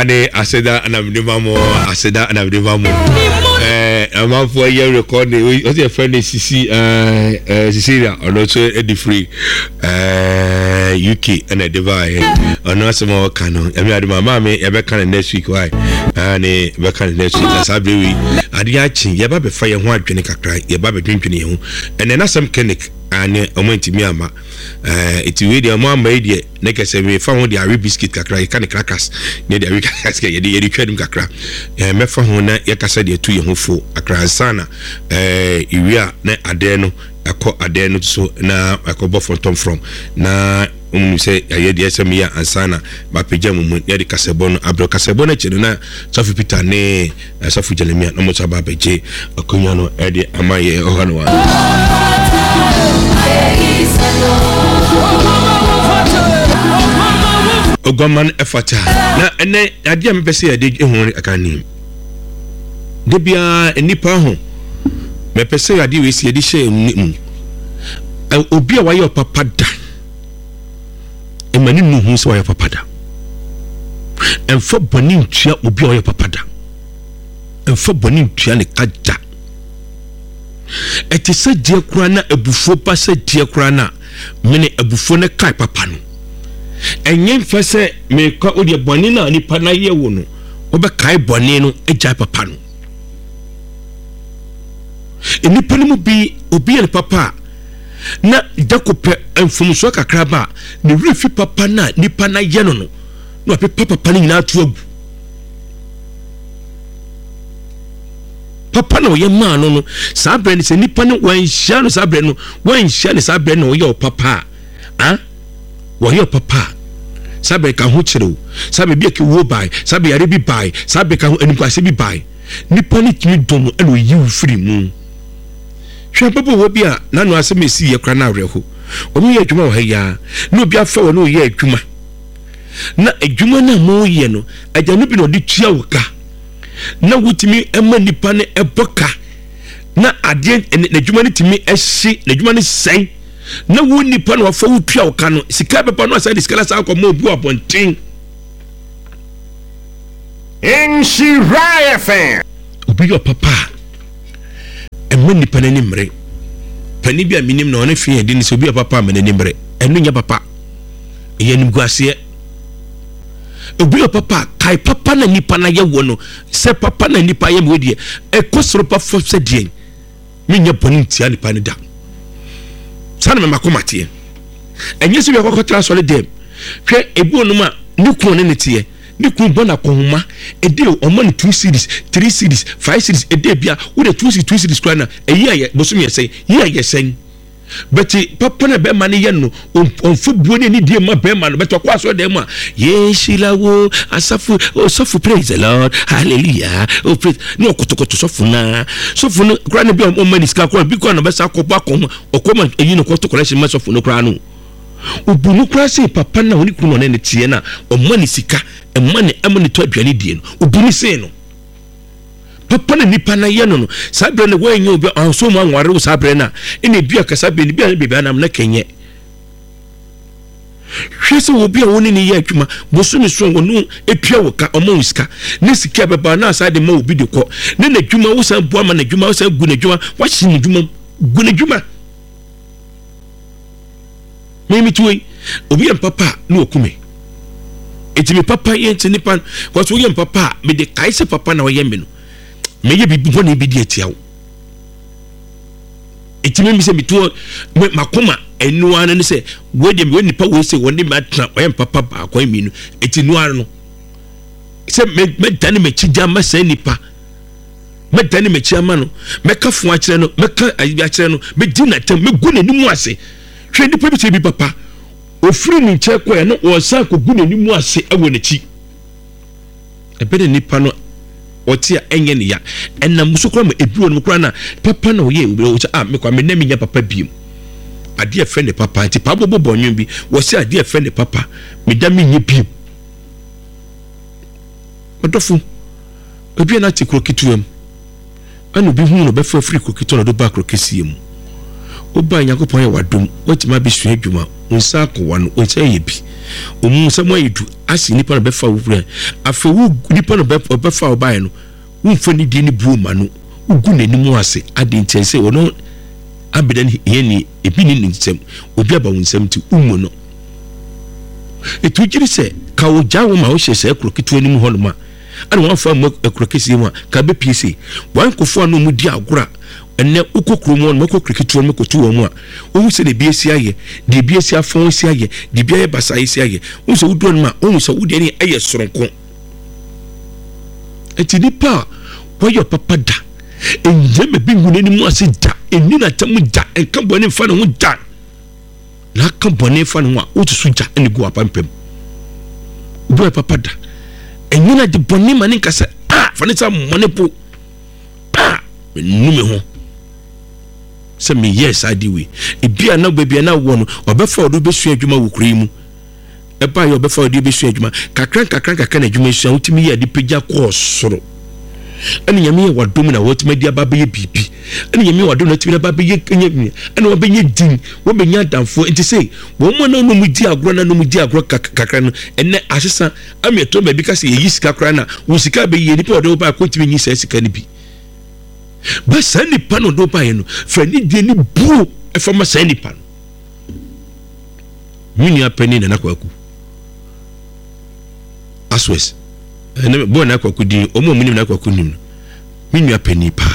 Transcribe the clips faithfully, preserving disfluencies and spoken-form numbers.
ane aseda anamdema mo aseda anamdema mo eh amafo ye record o se friend sisi eh eh Cecilia ono so edi free eh U K and Dubai ono asemo kanu emi ade mama me ye be kan next week why ane be kan next week asabewi ade achi ye ba be fa ye ho adwene kakra ye ba be dwendwene ye ho ene na some clinic ane omantimi ama eh iti we dia mama idie na kese me fa ho dia biscuit kakra ye kan crackers ne dia crackers ke ye dia ye twedum kakra eh me fa ho na ye kasa dia tu ye ho fo akra sana eh iwia na ade no akọ ade no so na akọbọ from from na um say aye dia sem ya ansana ba pejam mu ye de kasebo no abro kasebo na chene na Sofu Peter ne Sofu Jeremia no mo ba beje akonya no e de amaye ohano wa Ogoman efata na ene ade am pese ya de ehun akani de bia enipa ho me pese ya de we si de hye mu obi a wa ye papa da emani nu hu so wa ye papa da emfa boni ntua obi a wa ye papa da emfa boni ntua ne kaja eti se die kura na ebufo pa se die kura na mene ebufo ne kai papa no enye mfa se me kwa odi boni na nipa na ye wo no obe kai boni no eja papa no enipa no mu bi obi ne papa na dakope enfumso kakra ba ne refi papa na nipa na ye no no no papa papa ni na atu agu papa no ye ma no no sabre ni se nipa ne wan hia no sabre no wan hia ne sabre no ye o papa ah wo ye o papa sabre ka ho kire sabre bi ke wo bai sabre yare bi bai sabre ka ho anikwase bi bai nipa ni timi dom eno yi free mu hwe babo wo bia na no ase mesi ye kra na areho omi ye adwuma wo ha ya na obi afa wo no ye adwuma na adwuma na mo ye no agya no bi no de tua wo ka na wutimi ema nipa ne eboka na ade na adwuma ne timi ehye na adwuma ne sen na wo nipa no afa wo tua wo ka no sika beba no asa diskala sa ko mo obu abonten Enshira F M obi yo papa ema nipa ne nimre pani bia minim na one fie de ni so bia papa me ne nimre enu nya papa ye nim guase obi yo papa kai papa na nipa na ye wo no se papa na nipa ye me die e kosoro pa fo se die me nya boni ntia nipa ne da sana me makomate enye so bia kokotra so le dem hwe ebi onuma ni kun ne netie ni kun bona kohuma ede o man two series three series five series ede bia wo de two series two series kwana eyi aye bosumi yesen yi aye sen but papa na be man ye no on fu buo ne ni die ma be man but kwa so de ma ye shilawo asafu oh sofu praise the Lord hallelujah oh praise no kotokoto sofu na sofu no kra ne bi o man iska kwa bi kwa na be sa ko ba ko okoma eyi no kotokoto shi ma sofu no kra no ubunu kra se papa na oni kunu no ne tie na o man sika e man amani to aduane die no ubunu se no papa na nipa na ye no no sabre ne wan nyo bi anso mu anware wo sabre na ene bia kasa be ni bia be bia na kenye hwese wo bia woni ni ye adwuma bosumi so wonu epia wo ka omo wisika ne sika be ba na asade ma obi de ko ne na adwuma wo san bua ma na adwuma wo san gu na adwuma wa hye ni adwuma gu na adwuma mimi tuwe obi en papa no okume eti me papa ye enti nipa kwa so ye papa me de kaise papa na wo ye me no me ye bibi boni bi di etiawo eti me mi se bituo makoma enu anu ne se we de me nipa we se woni ma tra wo ye papa ba kwa mi no eti nu anu no se me me dane me chija ma se nipa me dane me chi ama no me ka fu a kire no me ka ayi a kire no me di na tem me gu na nimu ase hwe nipa bi se bi papa ofiri ni che ko e no wo sa ko gu na nimu ase ewo na chi ebe de nipa no otia enye ne ya enna musukura ma ebi wonu kura na papa na oye obi o ah me kwa me na me nya papa biem ade e friend papa nti papa bo bonwen bi wo se ade e friend papa me da me nya biem odofu obi na ti krokituam anu bi hu no be fa free krokito no do ba krokesiem oba Nyankopon ye wadom wetima besu adwuma unsa akwa no o che ye bi omu samo yidu asi nipa no befa wo bra afa wo nipa no befa wo bae no wumfa ni di ni buoma no ugu nanimu ase adintie se wono abedan ye ni ebi ni nsem obi aba wunsem ti umu no etu giri se ka wo jawo ma wo hyese ekroketu anim ho no ma ana wo fa mo ekrokesi mu ka be pc wan kofo anu mu di agora enne ukokru mu no ekroketu mu kotu mu a wo se de biesi aye de biesi afon si aye de bia ye basa isi aye wo se wudo no ma wo se wude ni aye soronko eti nipa wo yo papa da enje me bi ngune ni mu ase da eni na tamu da enka bone fa no da na ka bone fa no a wo tusu ja eni go apampem bo papa da eni na de bone mane kasa ah fa ne ta mone po ah nu me ho se me yes adi we e bia na bia na wo no obefa odo besu adwuma wo kure mu e ba yo obefa odo besu adwuma kakran kakran kakran na adwuma su utimi ya de pagya ko soro ani nyame wadom na wotima dia ba be bibi ani nyame wadom na timi na ba be kenya ani wo benye din wo benya danfo enti sei wo mo na no mu di agro na no mu di agro kakra no enne ahesa amieto ba bi kase yi sika kra na wo sika be yi nipa odo ba ko timi nyi sa sika ni bi ba sa nipa no do ba ye no fa ni die ni bu e fa ma sa nipa no mini apeni na nakwaku aswes ene bo na akwaku di omo munim na akwaku nim mini apeni pa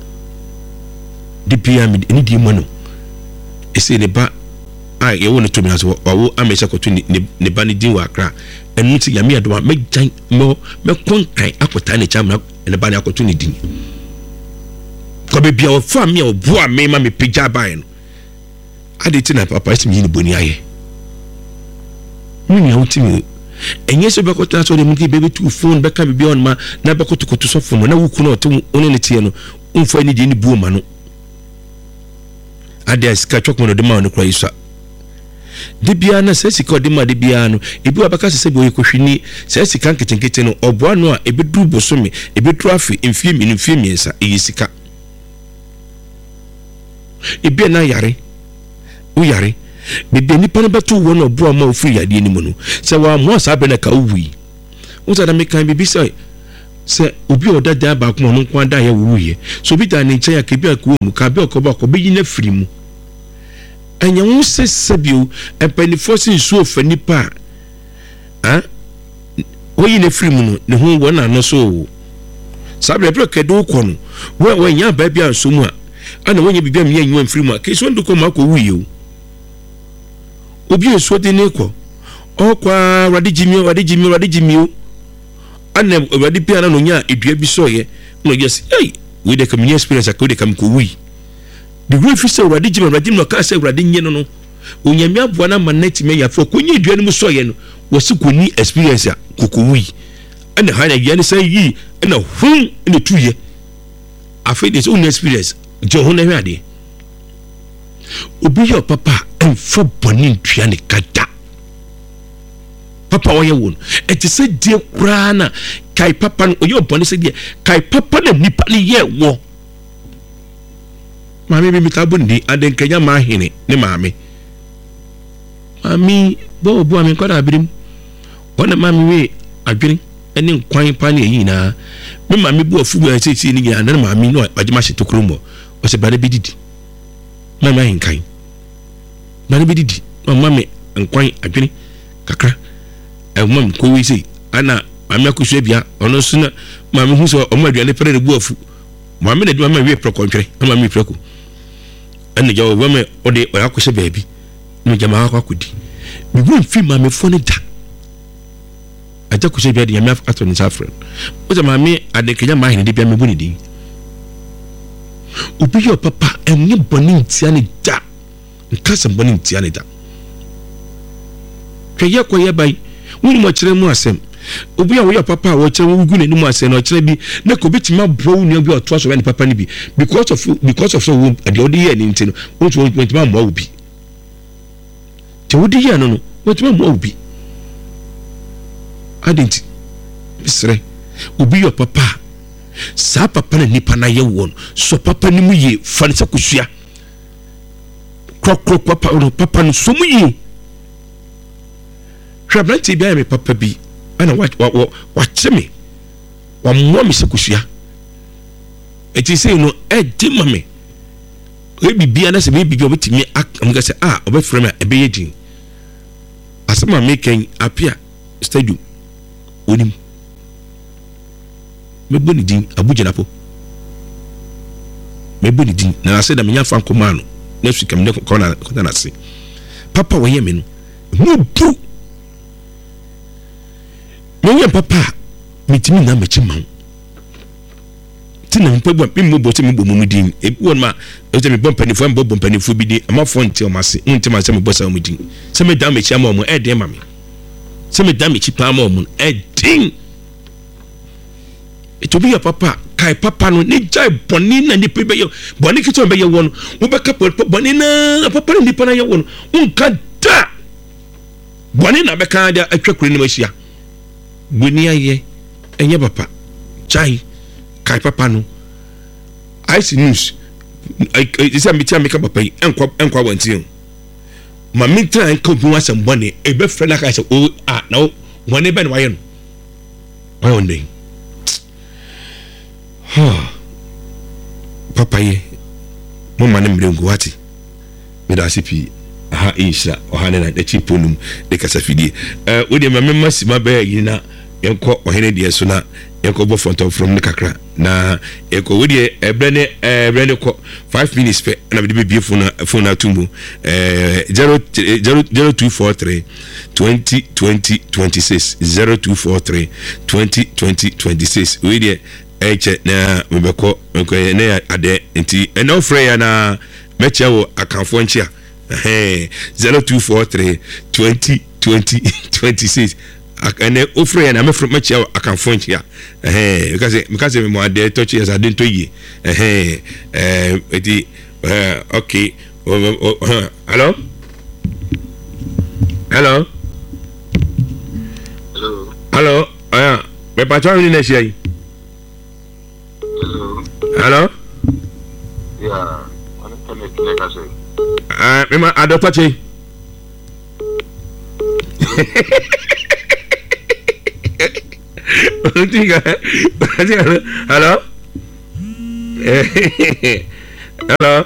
di pia mi ni di mono ese ne ba ai ye woni to mi aso wo amesha kwato ni ne ba ni din wa akra enu ti yame adoma me jan me me konkan akota ne cham na ne ba ni akwato ni din ko be bia wo fa mi o bo a me ma me pija ban no ade ti na papa esi mi ni boni aye mini awtimi enye so be kota so de mu ki bebe tu phone be ka bi on ma na be koto koto so phone na wuku no to one ne tie no umfa ni de ni buoma no ade asika chokmo no de ma no kra isa de bia na se sika de ma de bia no ebi abaka se be oyekohwini se sika nketenkete no oboa no a ebe duru bosome ebe trafi mfie mi mfie mi nsa eyi sika ebi na yare u yare bebe nipa no beto wo no oboa ma ofiri yade ni mu no se wa mo asa be na ka uwi wo ta da me kan bibi se se obi odada ba ko no nko da ya wuye so bi da ne nche ya ke bi akwo mu ka be okoba ko be yina firi mu anya wo se sebio empanifo se nsu ofa nipa ah wo yina firi mu no ne ho wo na no so sabre bre ke do ko no wo wo nya ba bia nso mu a ana wo nya bibia me nya firi mu a ke so nduko ma ko wuye o obi nso de ne ko okwa radijimi radijimi radijimi ana radi pia na no nya edua bi so ye no yes hey we de come experience akọ de come ko wi the real officer radijimi radijimi no ka say radinye no no onyame aboa na manati me ya fo ko nya edua no so ye no wasi ko ni experience a ko wi ana ha na ye ne say yi na hun ne tuye afi de so no experience je ho na hwade obi yo papa enfo boni ntua ne kada papa oye won eti se die kura na kai papa no oye boni se die kai papa na nipa ne ye wo mami bi mitabo ndi aden kanya ma hene ne mami mami bo bo ami koda abirim wona mami we adwene ene nkwan pa ne yi na me mami bo afu gwa se se ni ya na mami no agema hye tokromo o se bana bididi mami ahin kan bana bididi mama me nkwan adwene kakra e mam ko wi sei ana mami akosu bia ono so na mami hu so o ma aduane pere bu afu mami na di mami we prekontwere mami preko ene jawo mami o de o akosu baabi no jama akodi mi gun fi mami fo ne da aja ko se bia de yami ato ni safran o jama mami ade kenya ma hin de bia me bu ni din obi yo papa enye boni ntia ne da nkasa boni ntia ne da kaya ko ye bai wuni mo kire mu asem obi a wo yo papa wo kire wo gu ne mu asem no kire bi na ko betima bro ni obi oto so ne papa ni bi because of because of so wo ade odi ye ni ntino wo to betima mo obi te odi ye no no betima mo obi adenti misre obi yo papa sa papa na nipa na ye won so papa ni mu ye fa ne sakusua krokro papa no papa no somu yi hwabranti bia me papa bi ana wa wa wa cheme wa mo me sekusua eti sei no e di mame e bibia na se be bibia obetimi am ga se ah obefrɛ me e be yedin asema me ken apia stadium onim me boni din Abuja napo me boni din na ase da me nya fa nkoma no na sukam ne ko na ko na se papa wo ye me no mu bu me ye papa mitimi na me chima tina mpa bu me bo te me bo mu din e won ma e te me bo panifo me bo panifo bi din amafo nti o ma se nti ma se me bo sa mu din se me da me chi ama o mu e den ma me se me da me chi pa ama o mu e din to be your papa kai papa no ni jai boni na ni pe be yo boni kito be yo won wo be ka boni na papa ni pa na yo won unka da boni na be ka da atwakuri ni mahia boni aye enye papa jai kai papa no I see news is a meeting make papa enkwa enkwa wanti ma mintra enka bu asem boni e be frɛ na ka say o ah na woni be na waye no waye on dey ha papa ye mo ma ne mrengu wati me da sipi ha insha ohane na de chiponum de kasafidie eh wo de ma me masima ba yi na yenko ohene de so na yenko bo front of from ne kakra na yenko wo de ebre ne ebre ne ko five minutes pe na be be phone phone atumu eh zero zero two four three twenty twenty twenty-six zero two four three twenty twenty twenty-six wo de eche na mebeko nko ne ade nti eno frɛ ya na meche wo akanfo nchia eh zero two four three twenty twenty twenty-six akane ofrɛ ya na mefrɛ meche wo akanfo nchia eh because because me mo ade touch ya ade to yi eh eh eti eh okay hello hello hello hello ah me pa twa ni na shey. Hello? Yeah, I'm going to make a say. Uh, Mima, I don't touch it. Hello? Hello?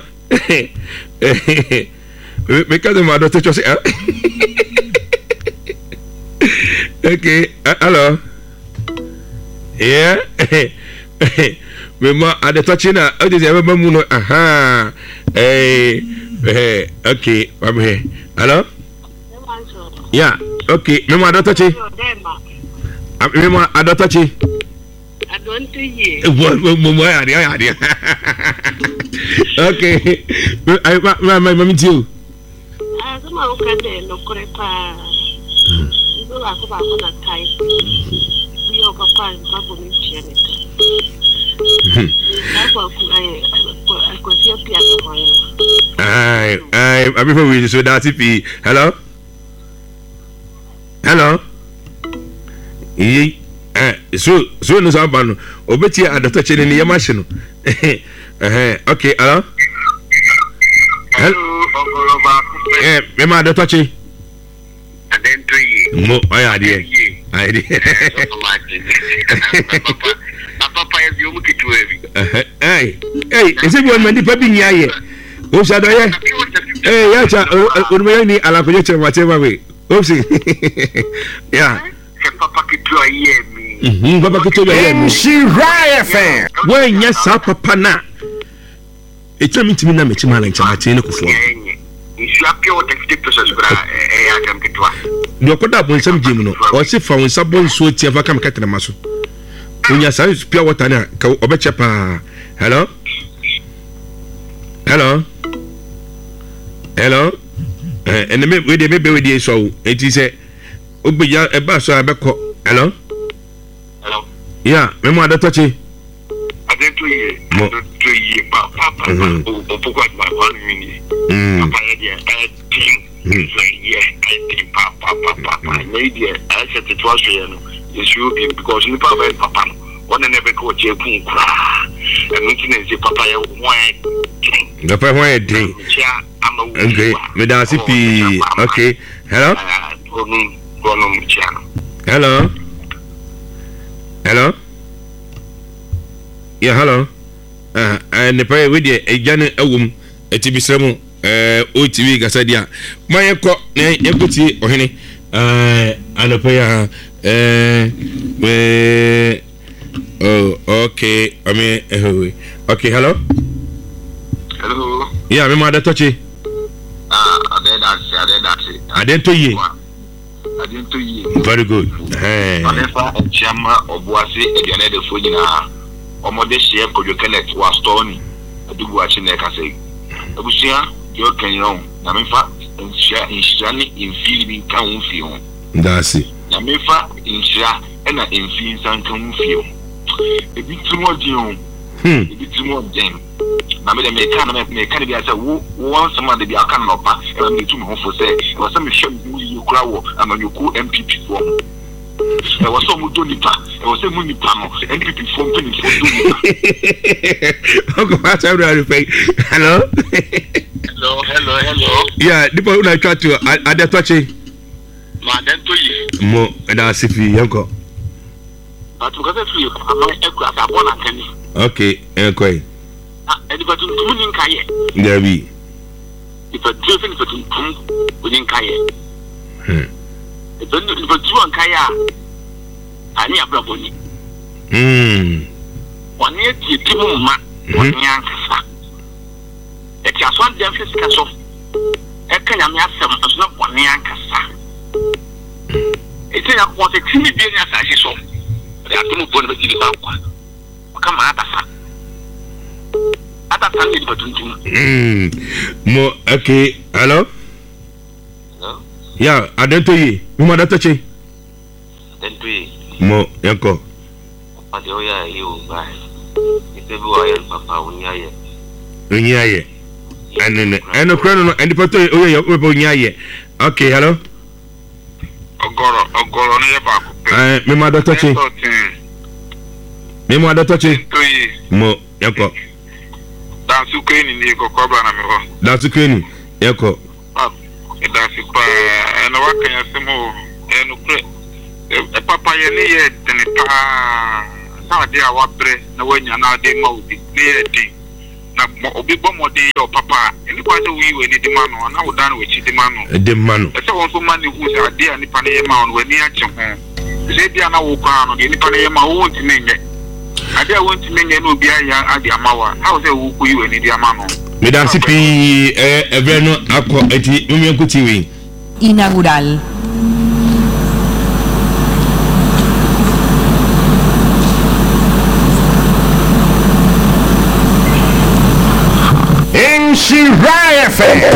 Because my daughter just okay, uh, hello? Yeah? Mema ada touchina o de ebe mamu no aha eh eh okay I'm here. Hello? Yeah, okay. Mema ada touchi. Mema ada touchi. I don't hear. Mo mo ya dia ya dia. Okay. I my my mami too. Ah, so ma o ka de no kore pa. Ndo la ko ba ko na tai. Bi o papa pa bo mi chene. Aye, aye, I'm before we so that's it. Hello? Hello? Eh, so so no sabano. Obeti adota chene ni yamashino. Eh, okay, hello? Hello, eh, me ma adota chi. And then three. Mo, aye, dear. Aye, Papa is you muki tu evi. Hey, hey, ese bi on pa bi nya ye. O sha do ye. Eh, ya cha o me ni ala ko je che ma che ma we. O si. Yeah. Papa ki tu aye mi. Mhm, papa ki tu aye mi. She Riot fan. When nya sa papa na. E tell me to me na me chi ma na ncha ma che ne kufo. Isu apia o fifty pesos bra e ya kam ki tu a. Ni okoda bon sam gym no. O si fa won sabon so tie fa kam ka tena maso. Unya sa pure water na ka obeche pa. Hello? Hello? Hello? Eh and me we dey me be we dey so it is say obi ya e ba so abeko. Hello? Hello? Yeah, me mo adotochi. Ade to ye. To ye pa pa pa. O poko at my one minute. Papa ye dey think so ye I think pa pa pa pa. Ne dey I said it was you know. Issue because you papa papa one never go je kun kra and nothing is papa ya one the papa one day Okay, Madam C P. Okay, hello. Hello. Hello. Yeah, hello. Uh, and the prayer with you, a Janet Awum, a T V Samu, uh, O T V Gasadia. My cock, equity, or any, uh, and a prayer, uh, oh, okay. I mean, uh, okay, hello. Hello. Yeah, I'm Mother Touchy. Ah, I did that. I did that. I didn't to you. I didn't to you. Very good. Hey. Whatever a chama or boise, a Janetta Fujina, or Modestia, Koyokelet was Tony. I do watch in there. I say, Abusia, you can know. Namifa, and share in Shani in feeling can feel. That's it. Namifa in share and in feelings and can feel. A bit too much, you. Hmm. A bit too much, then. Na me de me kan na me kan bia say wo won some de bia kan no pa e me tu me ho fo say e was me hwe mu yi kura wo amanyoku M P P form e was so mu do nipa e was mu nipa no M P P form to ni fo do nipa okay pass everybody pay hello hello hello hello yeah the people na try to ade touchy ma den to yi mo da sifi yanko atu ka se fi ama e ku asa bona kan okay enko anybody tuning kaye there be if a driven for tum within kaye hmm if a if a tuan kaya ani abraboni hmm one year ti timu ma one year kasa e ti aso dem fisika so e kan ya me asem aso na one year kasa e ti ya ko se timi bi ni asa so e atumu bo na bi ba kwa kama atasa Hmm. Mo okay. Hello. Hello. Yeah, I don't you. You mother touchy. Don't you. Mo yanko. Ade o ya you buy. Ite bi wa ya papa unya ye. Unya ye. And and no crono and the pato o ya o bo unya ye. Okay, hello. Ogoro ogoro ne ba ko. Eh, me mother touchy. Me mother touchy. Mo yanko. That's okay ni ko ko ba na me ho. That's okay ni. Yeko. Ah, that's pa na wa kan yasemo e no kre. E papa ye ni ye tene pa. Sa de a wa bre na wanya na de ma obi. Ni ye din. Na obi bo mo de yo papa. Ni kwa se wi we ni de ma no na wo dan we chi de ma no. De ma no. E se won so ma ni hu sa de a ni pa na ye ma on we ni a che ho. Se dia na wo kwa no de ni pa na ye ma wo nti ne nye. Ade a won ti menye no bia ya ade amawa how say wo kuyi we ni di ama no me dan sipi eh evre no akọ eti mumie nkuti we inaugural in Shirai F M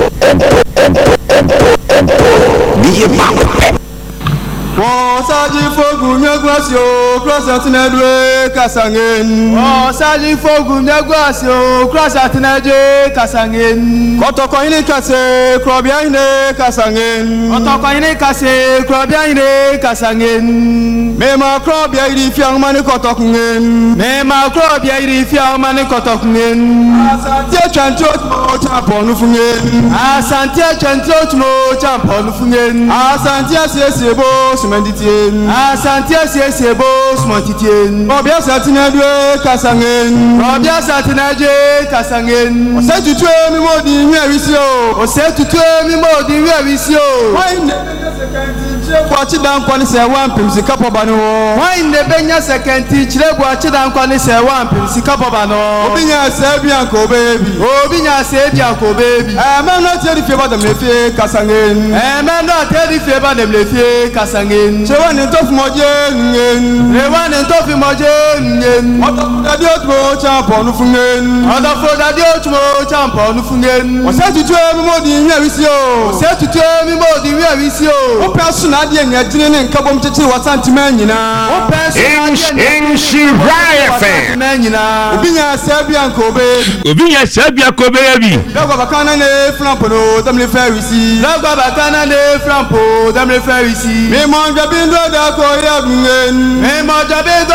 ni ma Osaji fogu nyegwasio cross atinedwe kasangen Osaji fogu nyegwasio cross atinedwe kasangen Kotoko ini kase krobia ine kasangen Kotoko ini kase krobia ine kasangen Mema krobia iri fiang mani kotokungen Mema krobia iri fiang mani kotokungen Asantia chantot mo champonu fungen Asantia chantot mo champonu fungen Asantia sesebo Manditien Asantia siesebo smantitien Obia satinadwe kasangen Obia satinadwe kasangen Ose tutwe mi modi nyewisio Ose tutwe mi modi nyewisio Wainde Wachi dankwa se wampim sikapo bano Wainde benya sekenti chile wachi dankwa se wampim sikapo bano Obinya sebi anko baby Obinya sebi anko baby Amen not tell if you about them lefie kasangen Amen not tell if you about them lefie kasangen Chewan en tof moje ngen Chewan en tof moje ngen Otofu dadi otmo champonu fungen Otofu dadi otmo champonu fungen Ose tutwe mi modi nyewisio Ose tutwe mi modi nyewisio Ope asuna di enye jine ne nkabo mcheche wasanti menyina Ope asuna di enye Shirai F M Obinya sebi anko baby Obinya sebi anko baby Lagwa bakana ne flampo no damle ferisi Lagwa bakana ne flampo damle ferisi Me mon jabindo da ko yabungen Me mon jabindo da ko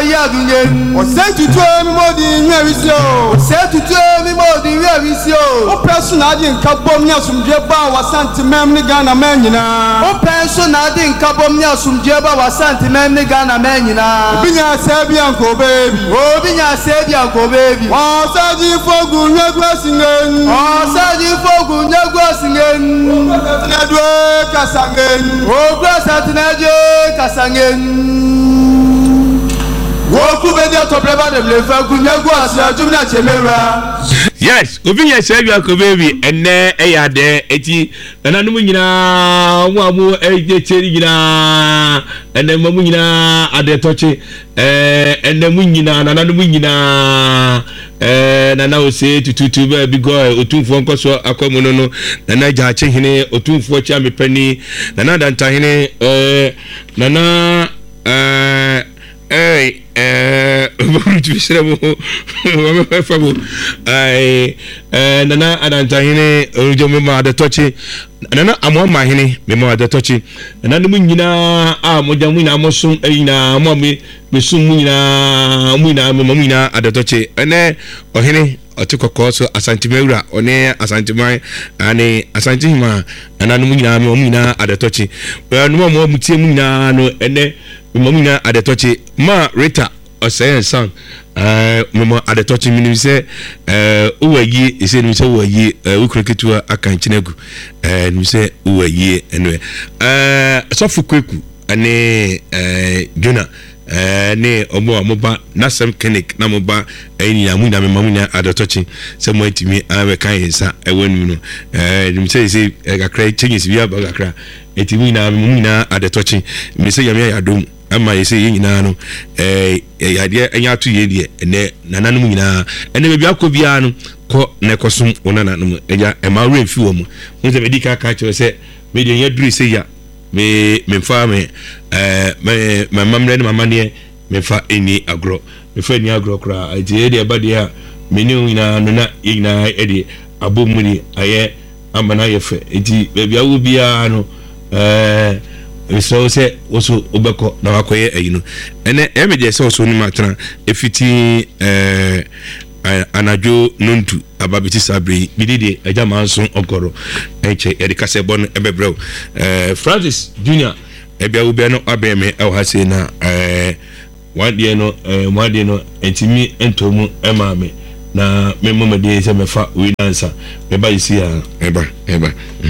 ya dunye o se tutu mi mo di nwe wi si o se tutu mi mo di nwe wi si o o person na di nka bom nya sumdwe ba wa santimem ni Ghana man nyina o person na di nka bom nya sumdwe ba wa santimem ni Ghana man nyina obi nya se bi anko baby obi nya se bi anko baby o saji fogu nyagwa singen o saji fogu nyagwa singen na dwe kasangen o grasa tinaje kasangen woku be dia to pleba de blefa ku nyagwa asia tumna chemera. Yes, obi nya se bi anko baby enne e ya de eti nananum nyina wo amu e cheri nyina enne mamu nyina ade tochi eh enne mu nyina nananum nyina eh nana ose tututu ba bi go otumfo nkoso akwamu no no nana jaache hene otumfo cha mepani nana danta hene eh nana eh eh eh tu sera mo wa fa mo ai eh nana adanta hene ojo me ma de tochi nana amo ma hene me ma de tochi nana mu nyina a mo jamu na mo sum ayina mo me me sum mu nyina mu nyina mo mu nyina ade tochi ene o hene otikoko so asantimewura one asantimai ani asantima nana mu nyina me mu nyina ade tochi no mo mutie mu nyina no ene me mu nyina ade tochi ma Rita osayen san eh mama adetochi minim se eh uwayi ise nim se uwayi ukreketu akan chinegu eh nim se uwayi enwe eh sofu kweku ane eh Jona eh ne omo amoba nasem clinic na moba eni amu na mama munya adetochi se mo etimi awe kan yesa ewanu no eh nim se ise gakra changes bia ba gakra etimi na munya adetochi mi se yamya yadom ama yese nyina no eh yade anya to ye de ne nananum nyina ene be bia ko bia no ko ne kosum onananum eja e ma re fi wo mu mo se be dika ka che se me de yaduru se ya me me fa me eh me mamre ne mama ne me fa eni agro me fa eni agro kra aje de ba de a me ne nyina no na nyina e de abomuni aye amana ye fe enti be bia wo bia no eh so se oso obeko na wakoye ayino ene emeje se oso ni matran efiti eh anajo nontu ababiti sabre bidide eja manson ogoro enche edika se bon ebebrew eh Francis Junior ebia wo be no abeme e ha se na eh one day no eh one day no entimi entomu emame na memomade se mefa we dancer me ba isi ya eba eba